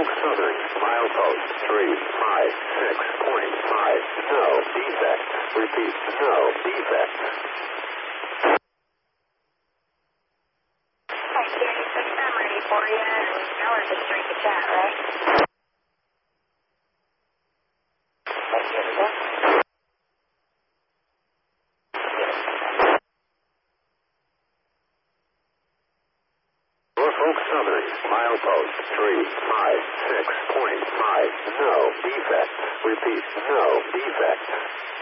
Norfolk Southern, milepost 356.5. No defect. Repeat, no defect. Hi, Sandy 6, I'm ready for you. Y'all are just straight to chat, right? Norfolk Southern, milepost 356.5. No defect. Repeat, no defect.